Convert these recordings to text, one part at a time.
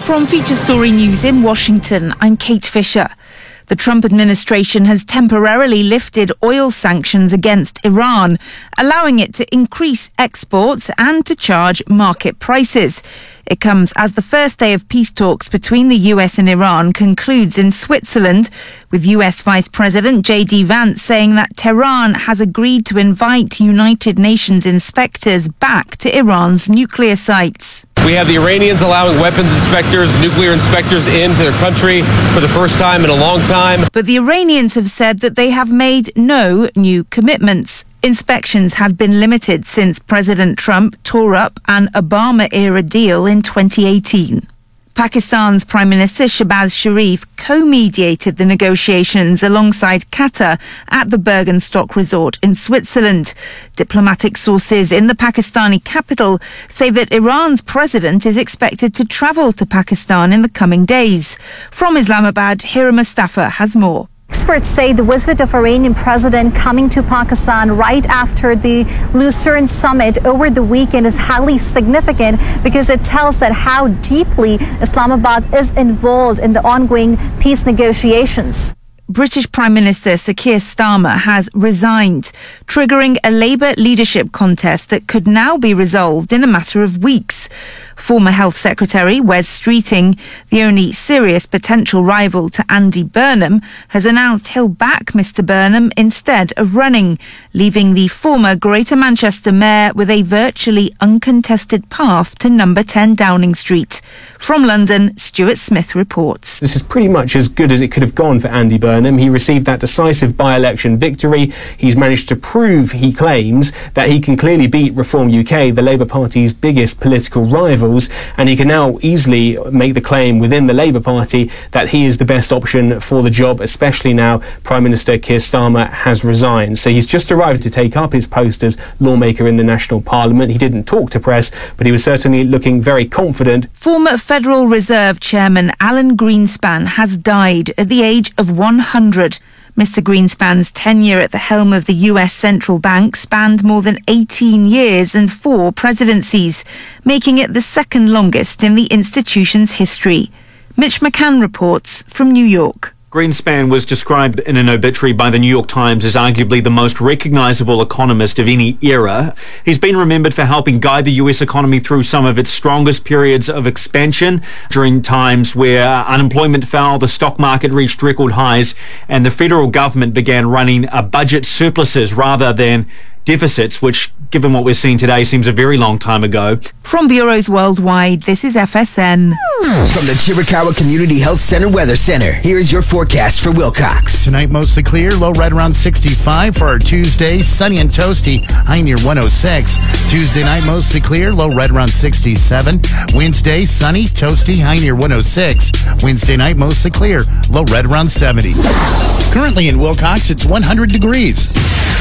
From Feature Story News in Washington, I'm Kate Fisher. The Trump administration has temporarily lifted oil sanctions against Iran, allowing it to increase exports and to charge market prices. It comes as the first day of peace talks between the US and Iran concludes in Switzerland, with US Vice President J.D. Vance saying that Tehran has agreed to invite United Nations inspectors back to Iran's nuclear sites. We have the Iranians allowing weapons inspectors, nuclear inspectors into their country for the first time in a long time. But the Iranians have said that they have made no new commitments. Inspections had been limited since President Trump tore up an Obama-era deal in 2018. Pakistan's Prime Minister Shehbaz Sharif co-mediated the negotiations alongside Qatar at the Bergenstock Resort in Switzerland. Diplomatic sources in the Pakistani capital say that Iran's president is expected to travel to Pakistan in the coming days. From Islamabad, Hira Mustafa has more. Experts say the visit of Iranian president coming to Pakistan right after the Lucerne summit over the weekend is highly significant because it tells that how deeply Islamabad is involved in the ongoing peace negotiations. British Prime Minister Sir Keir Starmer has resigned, triggering a Labour leadership contest that could now be resolved in a matter of weeks. Former Health Secretary Wes Streeting, the only serious potential rival to Andy Burnham, has announced he'll back Mr Burnham instead of running, leaving the former Greater Manchester Mayor with a virtually uncontested path to number 10 Downing Street. From London, Stuart Smith reports. This is pretty much as good as it could have gone for Andy Burnham. He received that decisive by-election victory. He's managed to prove, he claims, that he can clearly beat Reform UK, the Labour Party's biggest political rival, and he can now easily make the claim within the Labour Party that he is the best option for the job, especially now Prime Minister Keir Starmer has resigned. So he's just arrived to take up his post as lawmaker in the National Parliament. He didn't talk to press, but he was certainly looking very confident. Former Federal Reserve Chairman Alan Greenspan has died at the age of 100. Mr Greenspan's tenure at the helm of the US Central Bank spanned more than 18 years and 4 presidencies, making it the second longest in the institution's history. Mitch McCann reports from New York. Greenspan was described in an obituary by the New York Times as arguably the most recognizable economist of any era. He's been remembered for helping guide the US economy through some of its strongest periods of expansion during times where unemployment fell, the stock market reached record highs, and the federal government began running budget surpluses rather than deficits, which, given what we're seeing today, seems a very long time ago. From bureaus worldwide, this is FSN. From the Chiricahua Community Health Center Weather Center, here's your forecast for Wilcox. Tonight, mostly clear, low right around 65 for our Tuesday. Sunny and toasty, high near 106. Tuesday night, mostly clear, low right around 67. Wednesday, sunny, toasty, high near 106. Wednesday night, mostly clear, low right around 70. Currently in Wilcox, it's 100 degrees.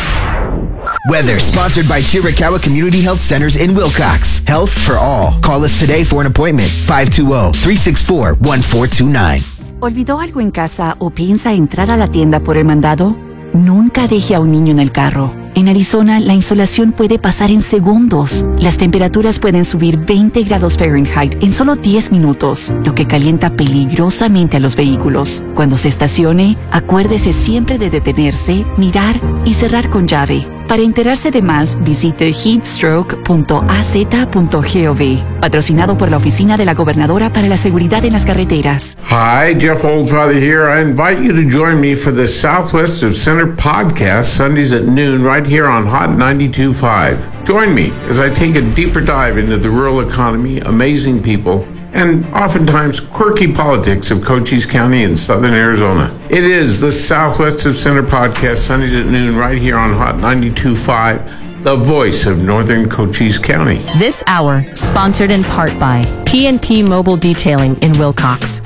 Weather sponsored by Chiricahua Community Health Centers in Wilcox. Health for all. Call us today for an appointment. 520-364-1429. ¿Olvidó algo en casa o piensa entrar a la tienda por el mandado? Nunca deje a un niño en el carro. En Arizona, la insolación puede pasar en segundos. Las temperaturas pueden subir 20 grados Fahrenheit en solo 10 minutos, lo que calienta peligrosamente a los vehículos. Cuando se estacione, acuérdese siempre de detenerse, mirar y cerrar con llave. Para enterarse de más, visite heatstroke.az.gov. Patrocinado por la Oficina de la Gobernadora para la Seguridad en las Carreteras. Hi, Jeff Oldfather here. I invite you to join me for the Southwest of Center podcast Sundays at noon right here on Hot 92.5. Join me as I take a deeper dive into the rural economy, amazing people, and oftentimes quirky politics of Cochise County in southern Arizona. It is the Southwest of Center podcast Sundays at noon right here on Hot 92.5, the voice of northern Cochise County. This hour sponsored in part by P&P Mobile Detailing in Wilcox,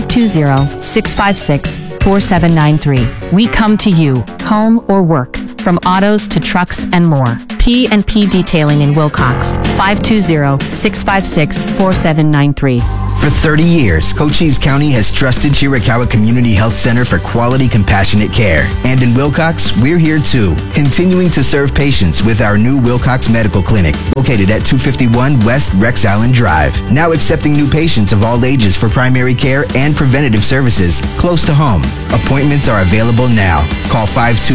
520-656-4793. We come to you, home or work, from autos to trucks and more. P&P Detailing in Wilcox, 520-656-4793. For 30 years, Cochise County has trusted Chiricahua Community Health Center for quality, compassionate care. And in Wilcox, we're here too, continuing to serve patients with our new Wilcox Medical Clinic, located at 251 West Rex Island Drive. Now accepting new patients of all ages for primary care and preventative services close to home. Appointments are available now. Call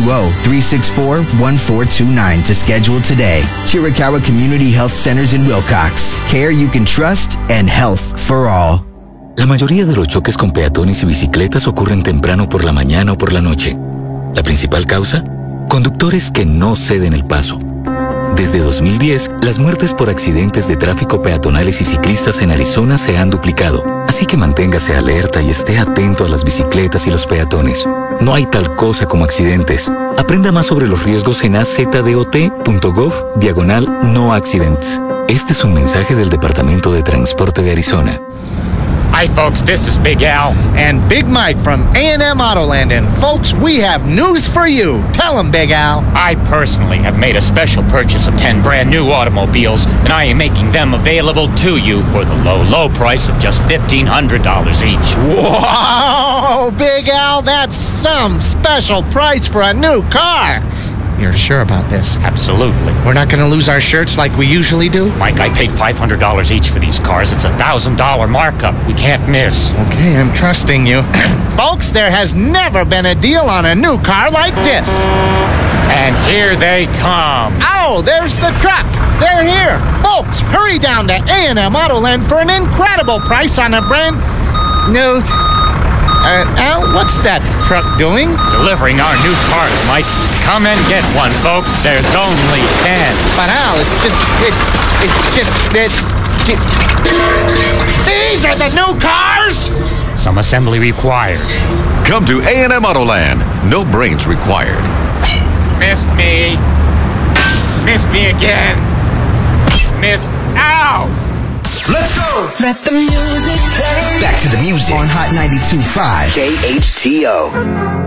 520-364-1429 to schedule today. Chiricahua Community Health Centers in Wilcox. Care you can trust and health for all. La mayoría de los choques con peatones y bicicletas ocurren temprano por la mañana o por la noche. La principal causa: conductores que no ceden el paso. Desde 2010, las muertes por accidentes de tráfico peatonales y ciclistas en Arizona se han duplicado. Así que manténgase alerta y esté atento a las bicicletas y los peatones. No hay tal cosa como accidentes. Aprenda más sobre los riesgos en azdot.gov/no accidents. Este es un mensaje del Departamento de Transporte de Arizona. Hi, folks, this is Big Al. And Big Mike from A&M Autoland. And, folks, we have news for you. Tell them, Big Al. I personally have made a special purchase of 10 brand new automobiles, and I am making them available to you for the low, low price of just $1,500 each. Whoa, Big Al, that's some special price for a new car. You're sure about this? Absolutely. We're not going to lose our shirts like we usually do? Mike, I paid $500 each for these cars. It's a $1,000 markup. We can't miss. Okay, I'm trusting you. Folks, there has never been a deal on a new car like this. And here they come. Oh, there's the truck. They're here. Folks, hurry down to A&M Autoland for an incredible price on a brand new... Al, what's that truck doing? Delivering our new cars, Mike. Come and get one, folks. There's only 10. But Al, these are the new cars? Some assembly required. Come to A&M Autoland. No brains required. Missed me. Missed me again. Missed. Ow! Let's go! Let the music play. Back to the music on Hot 92.5 KHTO.